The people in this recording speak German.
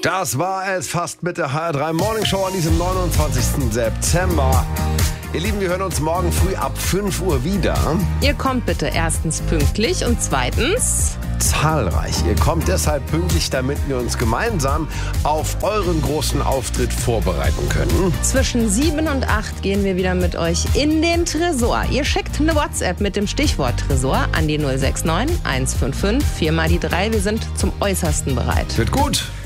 Das war es fast mit der HR3 Morning Show an diesem 29. September. Ihr Lieben, wir hören uns morgen früh ab 5 Uhr wieder. Ihr kommt bitte erstens pünktlich und zweitens zahlreich. Ihr kommt deshalb pünktlich, damit wir uns gemeinsam auf euren großen Auftritt vorbereiten können. Zwischen 7 und 8 gehen wir wieder mit euch in den Tresor. Ihr schickt eine WhatsApp mit dem Stichwort Tresor an die 069 155 4 mal die 3. Wir sind zum Äußersten bereit. Wird gut.